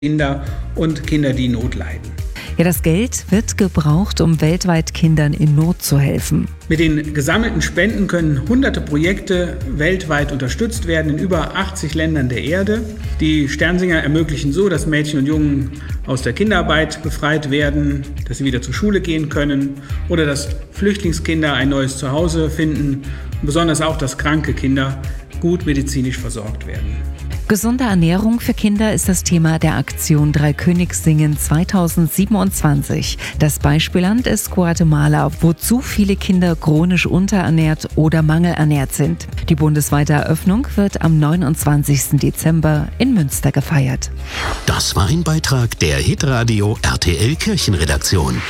Kinder und Kinder, die Not leiden. Ja, das Geld wird gebraucht, um weltweit Kindern in Not zu helfen. Mit den gesammelten Spenden können hunderte Projekte weltweit unterstützt werden in über 80 Ländern der Erde. Die Sternsinger ermöglichen so, dass Mädchen und Jungen aus der Kinderarbeit befreit werden, dass sie wieder zur Schule gehen können oder dass Flüchtlingskinder ein neues Zuhause finden und besonders auch, dass kranke Kinder gut medizinisch versorgt werden. Gesunde Ernährung für Kinder ist das Thema der Aktion Dreikönigssingen 2027. Das Beispielland ist Guatemala, wo zu viele Kinder chronisch unterernährt oder mangelernährt sind. Die bundesweite Eröffnung wird am 29. Dezember in Münster gefeiert. Das war ein Beitrag der Hitradio RTL Kirchenredaktion.